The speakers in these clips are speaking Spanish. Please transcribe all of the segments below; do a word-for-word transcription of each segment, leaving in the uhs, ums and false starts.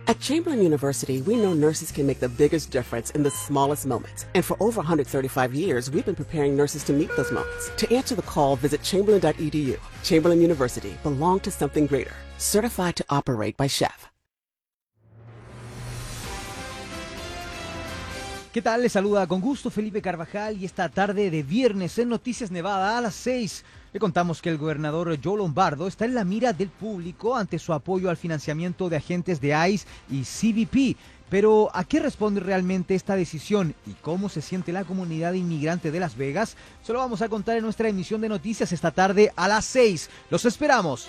At Chamberlain University, we know nurses can make the biggest difference in the smallest moments. And for over one hundred thirty-five years, we've been preparing nurses to meet those moments. To answer the call, visit chamberlain dot e d u. Chamberlain University, belong to something greater. Certified to operate by Chef. ¿Qué tal? Les saluda con gusto Felipe Carvajal y esta tarde de viernes en Noticias Nevada a las seis le contamos que el gobernador Joe Lombardo está en la mira del público ante su apoyo al financiamiento de agentes de ICE y C B P. Pero, ¿a qué responde realmente esta decisión y cómo se siente la comunidad inmigrante de Las Vegas? Se lo vamos a contar en nuestra emisión de noticias esta tarde a las seis. ¡Los esperamos!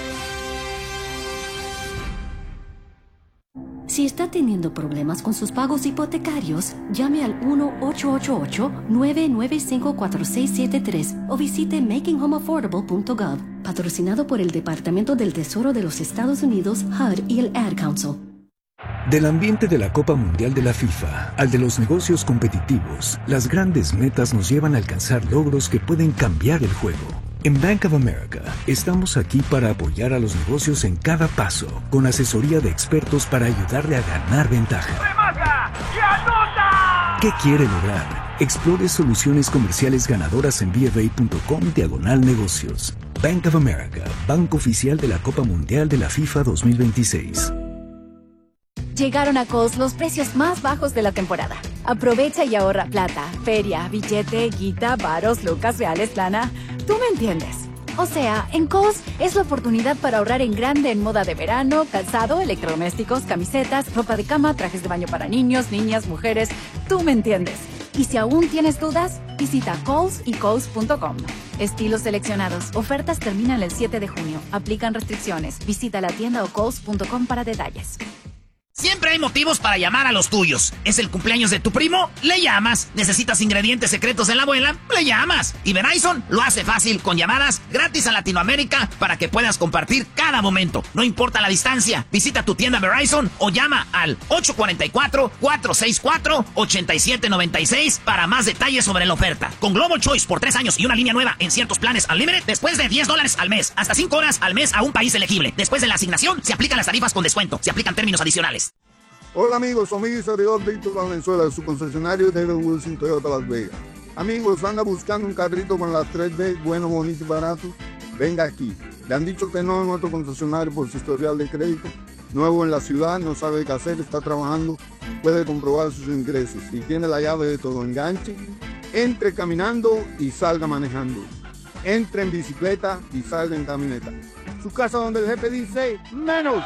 Si está teniendo problemas con sus pagos hipotecarios, llame al uno ocho ocho ocho, nueve nueve cinco, cuatro seis siete tres o visite making home affordable punto gov, patrocinado por el Departamento del Tesoro de los Estados Unidos, H U D y el Ad Council. Del ambiente de la Copa Mundial de la FIFA al de los negocios competitivos, las grandes metas nos llevan a alcanzar logros que pueden cambiar el juego. En Bank of America, estamos aquí para apoyar a los negocios en cada paso, con asesoría de expertos para ayudarle a ganar ventaja. ¡Remata y anota! ¿Qué quiere lograr? Explore soluciones comerciales ganadoras en b f a punto com diagonal negocios. Bank of America, banco oficial de la Copa Mundial de la FIFA dos mil veintiséis. Llegaron a Kohl's los precios más bajos de la temporada. Aprovecha y ahorra plata, feria, billete, guita, varos, lucas, reales, lana. Tú me entiendes. O sea, en Kohl's es la oportunidad para ahorrar en grande en moda de verano, calzado, electrodomésticos, camisetas, ropa de cama, trajes de baño para niños, niñas, mujeres. Tú me entiendes. Y si aún tienes dudas, visita Kohl's y Kohl's punto com. Estilos seleccionados. Ofertas terminan el siete de junio. Aplican restricciones. Visita la tienda o Kohl's punto com para detalles. Siempre hay motivos para llamar a los tuyos. ¿Es el cumpleaños de tu primo? Le llamas. ¿Necesitas ingredientes secretos de la abuela? Le llamas. Y Verizon lo hace fácil con llamadas gratis a Latinoamérica para que puedas compartir cada momento. No importa la distancia. Visita tu tienda Verizon o llama al ocho cuatro cuatro, cuatro seis cuatro, ocho siete nueve seis para más detalles sobre la oferta. Con Global Choice por tres años y una línea nueva en ciertos planes Unlimited, después de diez dólares al mes, hasta cinco horas al mes a un país elegible. Después de la asignación, se aplican las tarifas con descuento. Se aplican términos adicionales. Hola amigos, soy amigo y servidor Víctor Valenzuela de su concesionario David Wilson Toyota Las Vegas. Amigos, anda buscando un carrito con las tres D, bueno, bonito y barato. Venga aquí. Le han dicho que no en otro concesionario por su historial de crédito. Nuevo en la ciudad, no sabe qué hacer, está trabajando, puede comprobar sus ingresos. Y tiene la llave de todo. Enganche, entre caminando y salga manejando. Entre en bicicleta y salga en camioneta. Su casa donde el jefe dice menos.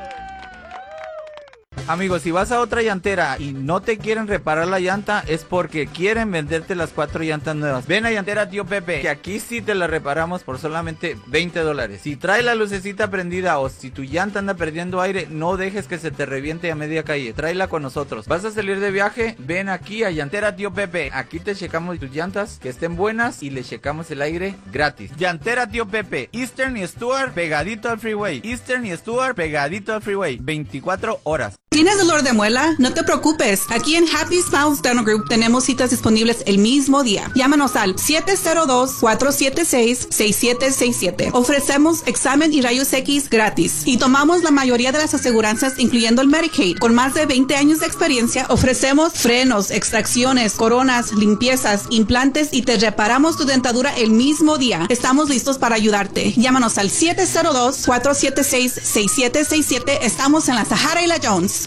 Amigos, si vas a otra llantera y no te quieren reparar la llanta, es porque quieren venderte las cuatro llantas nuevas. Ven a Llantera Tío Pepe, que aquí sí te la reparamos por solamente veinte dólares. Si trae la lucecita prendida o si tu llanta anda perdiendo aire, no dejes que se te reviente a media calle. Tráela con nosotros. ¿Vas a salir de viaje? Ven aquí a Llantera Tío Pepe. Aquí te checamos tus llantas, que estén buenas, y le checamos el aire gratis. Llantera Tío Pepe, Eastern y Stuart, pegadito al freeway. Eastern y Stuart, pegadito al freeway. veinticuatro horas. ¿Tienes dolor de muela? No te preocupes. Aquí en Happy Smiles Dental Group tenemos citas disponibles el mismo día. Llámanos al siete cero dos, cuatro siete seis, seis siete seis siete. Ofrecemos examen y rayos X gratis. Y tomamos la mayoría de las aseguranzas, incluyendo el Medicaid. Con más de veinte años de experiencia, ofrecemos frenos, extracciones, coronas, limpiezas, implantes y te reparamos tu dentadura el mismo día. Estamos listos para ayudarte. Llámanos al siete cero dos, cuatro siete seis, seis siete seis siete. Estamos en la Sahara y la Jones.